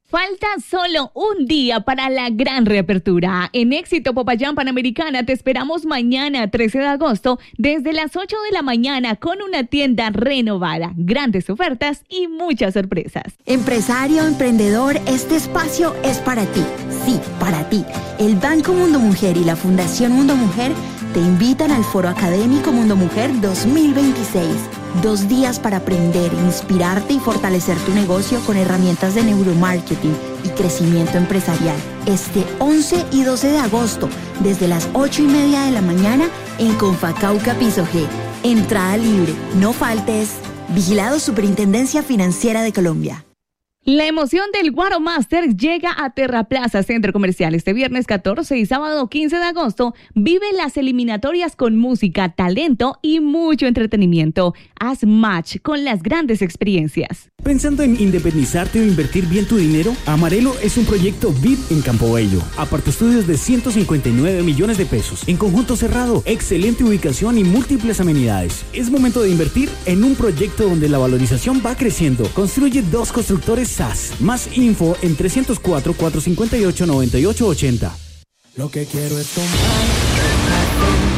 Falta solo un día para la gran reapertura. En Éxito Popayán Panamericana te esperamos mañana, 13 de agosto, desde las 8 de la mañana con una tienda renovada, grandes ofertas y muchas sorpresas. Empresario, emprendedor, este espacio es para ti. Sí, para ti. El Banco Mundo Mujer y la Fundación Mundo Mujer te invitan al Foro Académico Mundo Mujer 2026. 2 días para aprender, inspirarte y fortalecer tu negocio con herramientas de neuromarketing y crecimiento empresarial. Este 11 y 12 de agosto, desde las 8:30 de la mañana en Confacauca Piso G. Entrada libre. No faltes. Vigilado Superintendencia Financiera de Colombia. La emoción del Guaro Master llega a Terraplaza Centro Comercial este viernes 14 y sábado 15 de agosto. Vive las eliminatorias con música, talento y mucho entretenimiento. Haz match con las grandes experiencias. ¿Pensando en independizarte o invertir bien tu dinero? Amarelo es un proyecto VIP en Campo Bello. Apartaestudios de 159 millones de pesos. En conjunto cerrado, excelente ubicación y múltiples amenidades. Es momento de invertir en un proyecto donde la valorización va creciendo. Construye 2 constructores SAS. Más info en 304-458-9880. Lo que quiero es tomar